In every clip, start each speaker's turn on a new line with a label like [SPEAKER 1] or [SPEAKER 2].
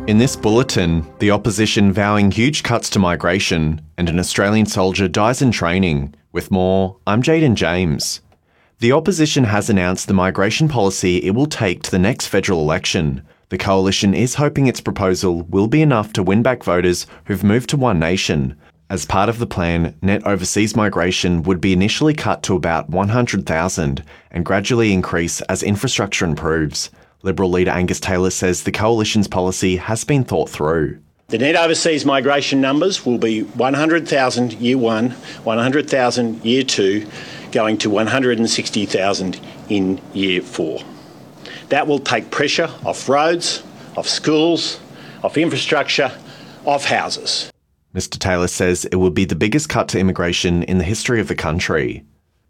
[SPEAKER 1] In this bulletin, the opposition vowing huge cuts to migration and an Australian soldier dies in training. With more, I'm Jaden James. The opposition has announced the migration policy it will take to the next federal election. The coalition is hoping its proposal will be enough to win back voters who've moved to One Nation. As part of the plan, net overseas migration would be initially cut to about 100,000 and gradually increase as infrastructure improves. Liberal leader Angus Taylor says the coalition's policy has been thought through.
[SPEAKER 2] The net overseas migration numbers will be 100,000 year one, 100,000 year two, going to 160,000 in year four. That will take pressure off roads, off schools, off infrastructure, off houses.
[SPEAKER 1] Mr Taylor says it will be the biggest cut to immigration in the history of the country.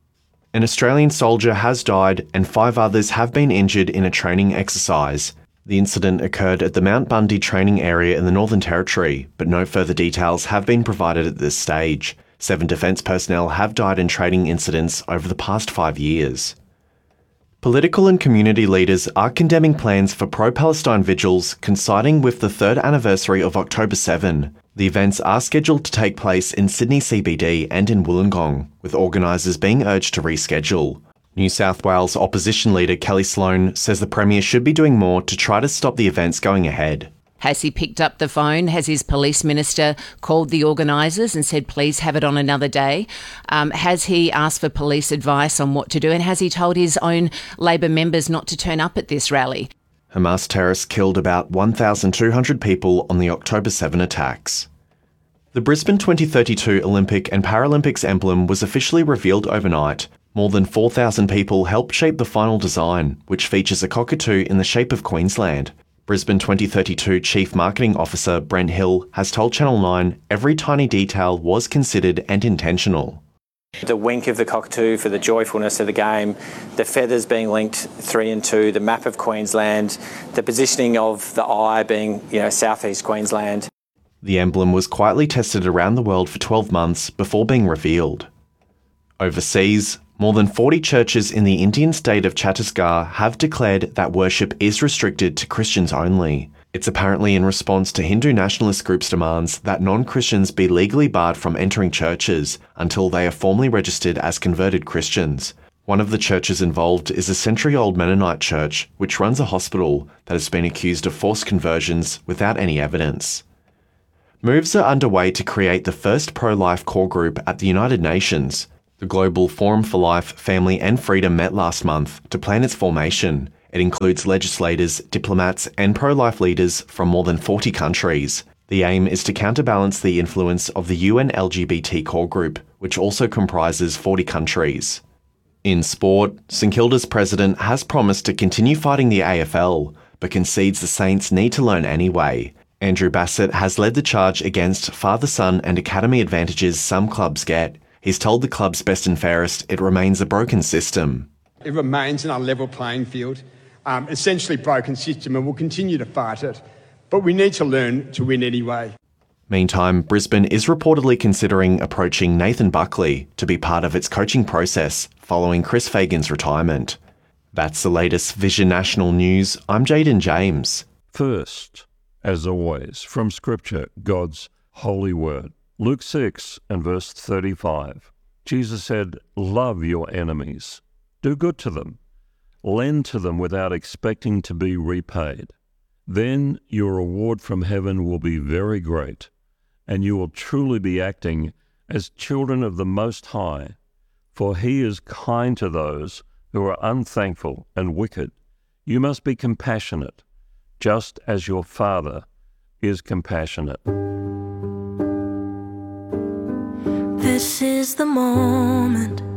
[SPEAKER 1] An Australian soldier has died and 5 others have been injured in a training exercise. The incident occurred at the Mount Bundy training area in the Northern Territory, but no further details have been provided at this stage. 7 defence personnel have died in training incidents over the past 5 years. Political and community leaders are condemning plans for pro-Palestine vigils coinciding with the 3rd anniversary of October 7. The events are scheduled to take place in Sydney CBD and in Wollongong, with organisers being urged to reschedule. New South Wales opposition leader Kelly Sloan says the Premier should be doing more to try to stop the events going ahead.
[SPEAKER 3] Has he picked up the phone? Has his police minister called the organisers and said, please have it on another day? Has he asked for police advice on what to do? And has he told his own Labor members not to turn up at this rally?
[SPEAKER 1] Hamas terrorists killed about 1,200 people on the October 7 attacks. The Brisbane 2032 Olympic and Paralympics emblem was officially revealed overnight. More than 4,000 people helped shape the final design, which features a cockatoo in the shape of Queensland. Brisbane 2032 Chief Marketing Officer Brent Hill has told Channel 9 every tiny detail was considered and intentional.
[SPEAKER 4] The wink of the cockatoo for the joyfulness of the game, the feathers being linked 3 and 2, the map of Queensland, the positioning of the eye being, southeast Queensland.
[SPEAKER 1] The emblem was quietly tested around the world for 12 months before being revealed. Overseas, more than 40 churches in the Indian state of Chhattisgarh have declared that worship is restricted to Christians only. It's apparently in response to Hindu nationalist groups' demands that non-Christians be legally barred from entering churches until they are formally registered as converted Christians. One of the churches involved is a century-old Mennonite church, which runs a hospital that has been accused of forced conversions without any evidence. Moves are underway to create the first pro-life core group at the United Nations. The Global Forum for Life, Family and Freedom met last month to plan its formation. It includes legislators, diplomats and pro-life leaders from more than 40 countries. The aim is to counterbalance the influence of the UN LGBT core group, which also comprises 40 countries. In sport, St Kilda's president has promised to continue fighting the AFL, but concedes the Saints need to learn anyway. Andrew Bassett has led the charge against father-son and academy advantages some clubs get. He's told the club's best and fairest it remains a broken system.
[SPEAKER 5] It remains an unlevel playing field, essentially broken system, and we'll continue to fight it. But we need to learn to win anyway.
[SPEAKER 1] Meantime, Brisbane is reportedly considering approaching Nathan Buckley to be part of its coaching process following Chris Fagan's retirement. That's the latest Vision National News. I'm Jaden James.
[SPEAKER 6] First, as always, from Scripture, God's holy word. Luke 6 and verse 35. Jesus said, "Love your enemies. Do good to them. Lend to them without expecting to be repaid. Then your reward from heaven will be very great, and you will truly be acting as children of the Most High, for He is kind to those who are unthankful and wicked. You must be compassionate, just as your Father is compassionate."
[SPEAKER 7] This is the moment